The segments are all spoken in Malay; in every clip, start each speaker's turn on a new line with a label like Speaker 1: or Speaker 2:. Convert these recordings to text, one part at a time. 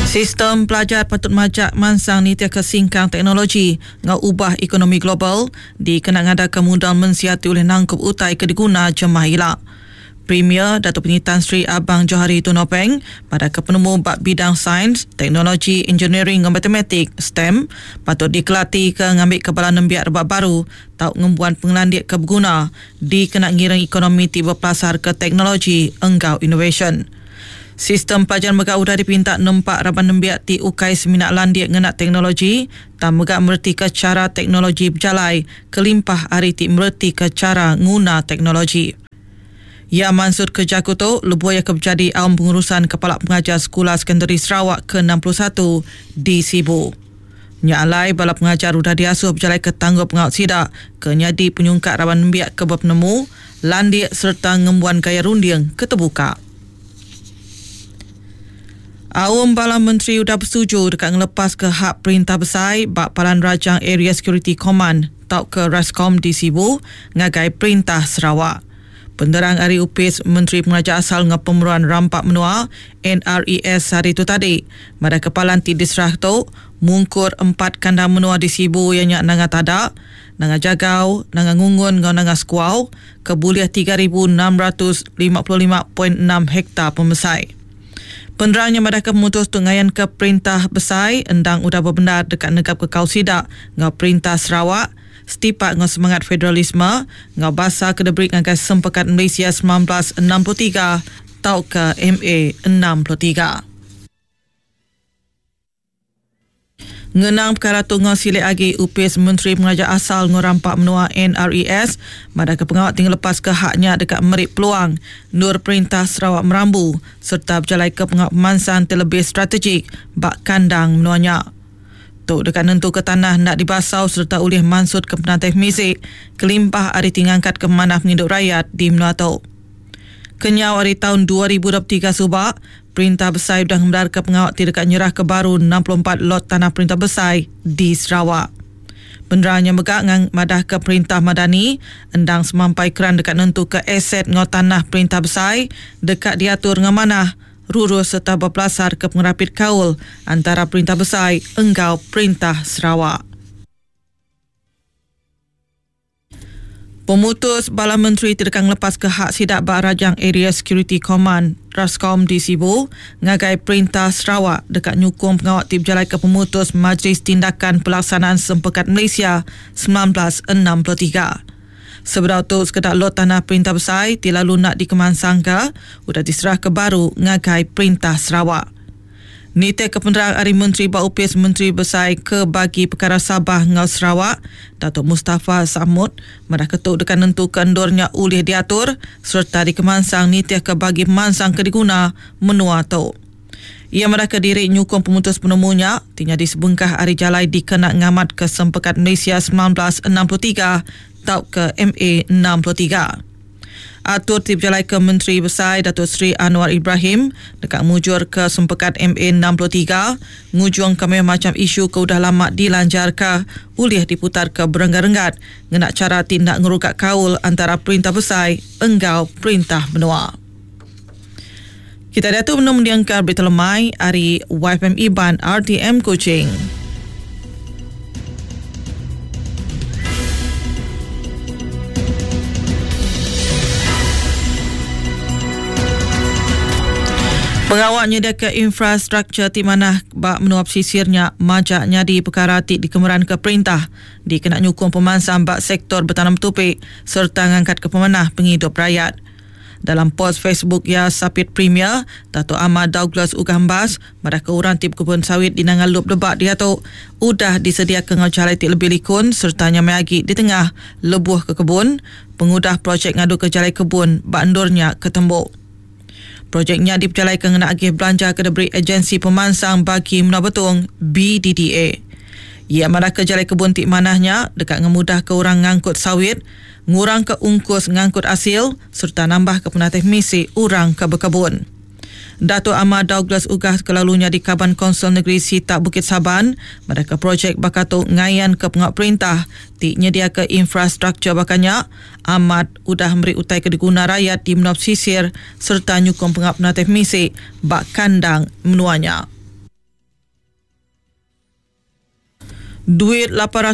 Speaker 1: Sistem pelajar patut majak mansang nitia kesingkang teknologi ngau ubah ekonomi global dikenang ada kemudahan mensiati oleh nangkup utai kediguna jemaah ilak. Premier Datuk Penyi Tan Sri Abang Johari Tun Nopeng pada kepenemu bab bidang sains, teknologi, engineering dan matematik STEM patut dikelati ke ngambil kepala nembiak rebab baru tau ngembuan pengelandik kebeguna dikenang ngirang ekonomi tiba pelasar ke teknologi enggau innovation. Sistem pelajaran megak udah dipinta nempak raban nembiak ti ukai seminat landik ngenak teknologi tak megak merti ke cara teknologi berjalai kelimpah hari ti merti ke cara guna teknologi. Ya Mansur ke Jakuto lebuh yang kejadi awam pengurusan kepala pengajar Sekolah Sekondari Sarawak ke-61 di Sibu. Nyalai bala pengajar udah diasuh berjalai ke tangga pengaut sidak ke nyadi penyungkat raban nembiak ke berpenemu landik serta ngembuan gaya rundiang ke terbuka. Awam bala menteri sudah bersetuju dekat ngelepas ke hak perintah besar bak Palan Rajang Area Security Command tau ke Rascom di Sibu ngagai perintah Sarawak. Penderang Ari Upis Menteri Pengajar Asal dengan Pemeruan Rampak Menua NRES hari itu tadi pada kepalan ti disrah tu mungkur 4 kandang menua di Sibu yang nyak nanga tadak nanga jagau nanga ngungun ngau nanga skuau kebuliah 3,655.6 hektar pemesai. Penerangnya mereka memutus tungayan ke perintah besar endang udah berbenar dekat negap ke Kausidak ngau perintah Sarawak setipak ngau semangat federalisme ngau bahasa kedebrik ngagai Sempekat Malaysia 1963 tau ke MA 63. Ngenang perkara tunggal silik agi Upis Menteri Pengajar Asal Ngorampak Menua NRES pada kepengawat tinggal lepas ke haknya dekat merik peluang Nur Perintah Sarawak Merambu serta berjalai ke pengawat pemansan terlebih strategik bak kandang menuanya. Tok dekat nentu ke tanah nak dibasau serta ulih mansut ke penatih misik kelimpah hari tingangkat ke manah penghidup rakyat di menua tu. Kenyau hari tahun 2023 subak Perintah Besar sudah mendar ke pengawat tidak nyerah ke baru 64 lot tanah Perintah Besar di Sarawak. Benderanya megak ngang madah ke Perintah Madani, endang semampai keran dekat nentu ke aset ngau tanah Perintah Besar, dekat diatur dengan manah, rurus serta berpelasar ke pengerapit kaul antara Perintah Besar enggau Perintah Sarawak. Pemutus bala menteri tidak lepas ke hak sidak bak Rajang Area Security Command Rascom di Sibu ngagai Perintah Sarawak dekat nyukung pengawat tip jalai ke pemutus Majlis Tindakan Pelaksanaan Sempekat Malaysia 1963. Seberau tu sekedar lot tanah Perintah Besar tilalu nak dikemansangka sudah diserah ke baru ngagai Perintah Sarawak. Nite kependerang Ari Menteri Baupis Menteri Besar ke bagi perkara Sabah ngau Sarawak Datuk Mustafa Samud merah ketuk dekat nentu kendornya ulih diatur serta dikemansang nite ke bagi pemansang kediguna menua tu. Ia merah ke diri nyukung pemutus penemunya tinya disebengkah Ari Jalai dikenak ngamat ke Sempekat Malaysia 1963 tau ke MA 63. Atur tip jalai ke Menteri Besar Datuk Seri Anwar Ibrahim dekat mujur ke Sempekat MA 63 ngujung kami macam isu ke udah lama dilanjar ke ulih diputar ke berenggat-renggat ngenak cara tindak ngerukat kaul antara Perintah Besar enggau Perintah Benua. Kita datuk mendiangkan berita lemai hari YFM Iban RTM Kuching. Pengawal nyediakan infrastruktur di mana bak menuap sisirnya majaknya di perkara ti dikemeran ke perintah dikenak nyukung pemansang bak sektor bertanam tupik serta ngangkat ke pemanah penghidup rakyat. Dalam post Facebook ya Sapit Premier, Datuk Ahmad Douglas Ugambas mereka orang tip kebun sawit di nangan lup debat dia tu udah disediakan ngau jalai ti lebih likun serta nyamagi di tengah lebuh ke kebun pengudah projek ngadu ke jalai kebun bak endurnya ke tembok. Projeknya diperjalaikan kena agih belanja ke diberi agensi pemansang bagi menua betung BDDA. Ia marah ke jalai kebun tik manahnya dekat ngemudah ke orang ngangkut sawit, ngurang ke ungkus ngangkut asil serta nambah ke penatih misi orang ke berkebun. Datuk Ahmad Douglas Ugah kelalunya di Kaban Konsel Negeri Sitak Bukit Saban, mereka projek bakatuk ngayan ke pengawal perintah ti nyedia ke infrastruktur bakanya. Ahmad udah memberi utai ke diguna rakyat di menua sisir serta nyukung pengawal penatih misi bak kandang menuanya. Duit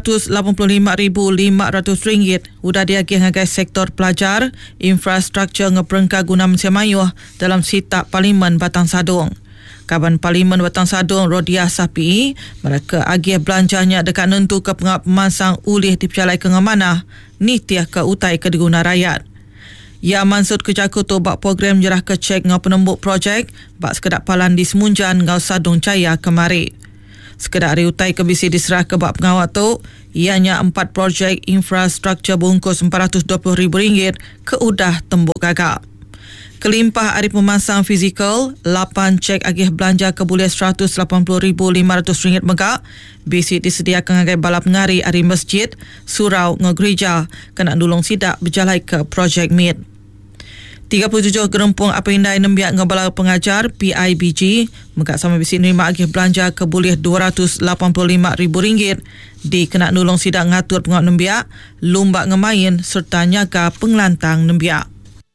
Speaker 1: RM885,500 sudah diagih ngagai sektor pelajar, infrastruktur ngeperengka guna mensemayuh dalam sitak Parlimen Batang Sadong. Kaban Parlimen Batang Sadong Rodiah Sapi, mereka agih belanjanya dekat nentu ke pemansang ulih di Pejalai Kengamanah, ni tiah ke utai ke diguna rakyat. Ya mansud kejaku tu bak program jerah ke cek ngau penembuk projek, bak sekedap palan di Semunjan ngau Sadong Jaya kemari. Sekedar hari utai kebisi diserah ke bak pengawal tu, ianya 4 projek infrastruktur bungkus RM420,000 ke udah tembuk gagap. Kelimpah hari pemansang fizikal, 8 cek agih belanja keboleh RM180,500 megak, bisi disediakan agai balap ngari hari masjid, surau ngau gereja, kena dulung sidak berjalai ke projek MIT. 37 gerempung apa indai nembiak ngebala pengajar PIBG megak sama bisi nerima agih belanja keboleh RM285,000 di kena nulung sidak ngatur pengawal nembiak, lomba ngemain serta nyaga pengelantang nembiak.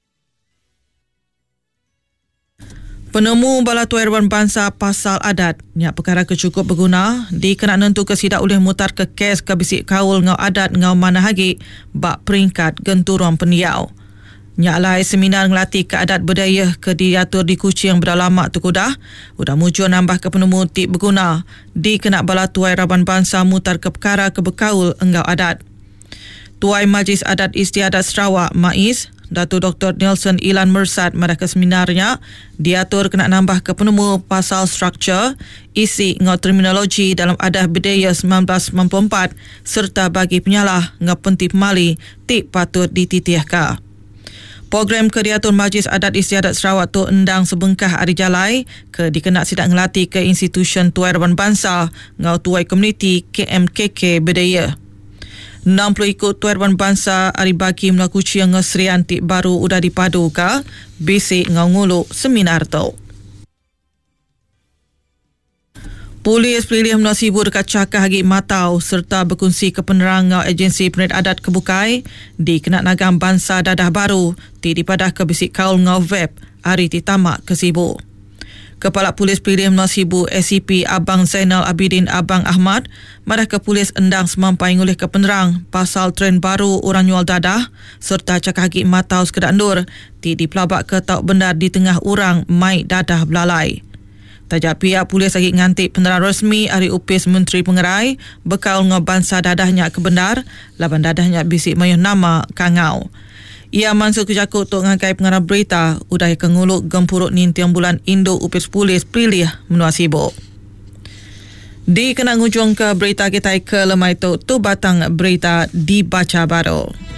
Speaker 1: Penemu bala tuai Erban Bangsa pasal adat nyak perkara kecukup berguna di kena nentu ke sidak oleh mutar ke kes ke bisik kaul ngau adat ngau mana hagi bak peringkat genturuan pendiau. Nyak lai seminar ngelatih ke adat budaya ke diatur di Kuching berdalamak tu kudah udah muncul nambah ke penemu tip berguna di kena bala tuai Erban Bangsa mutar ke perkara ke berkaul engau adat. Tuai Majlis Adat Istiadat Sarawak MAIS Datuk Dr. Nelson Ilan Mersat pada seminarnya diatur kena nambah ke penemu pasal struktur, isi ngau terminologi dalam adat budaya 1994 serta bagi penyalah ngau pentip mali tip patut dititiahkan. Program ke diatur Majlis Adat Istiadat Sarawak tu endang sebengkah hari jalai ke dikenak sidak ngelatih ke institusi tuai Erban Bangsa ngau tuai komuniti KMKK Bedaya. 60 ikut tuai Erban Bangsa hari bagi melaku ciang ngesrian tip baru udah dipadu ke basic ngau nguluk seminar tu. Polis Pelilih Menasibu dekat Cakah Hagi Matau serta berkongsi ke penerang ngau agensi penerit adat kebukai di Kenak Nagam Bangsa Dadah Baru di padah ke bisik kaul ngau web hari ti tamak ke Sibu. Kepala Polis Pelilih Menasibu SCP Abang Zainal Abidin Abang Ahmad madah ke polis endang semampai ngulih ke penerang pasal tren baru orang nyual dadah serta Cakah Hagi Matau sekedak ndur di pelabak ke tak benar di tengah orang mai dadah belalai. Tajak pihak polis lagi ngantik penerang resmi hari upis Menteri Pengerai bekal ngau bangsa dadahnya kebenar laban dadahnya bisik mayuh nama Kangau. Ia mansur kejakut untuk ngagai pengarah berita udah kenguluk gempuruk nintiang bulan Indo upis polis Pelilih Menasibu. Di kena ngujung ke berita kita ke lemai tu batang berita dibaca baru.